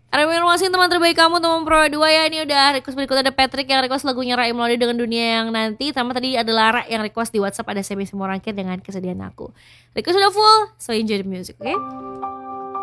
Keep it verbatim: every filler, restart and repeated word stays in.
Terima teman terbaik kamu teman Pro dua ya. Ini udah request berikut ada Patrick yang request lagunya Rai Melody dengan Dunia Yang Nanti. Sama tadi ada Lara yang request di WhatsApp ada Semi Semorangkir dengan Kesedihan Aku. Request udah full, so enjoy the music, oke? Okay?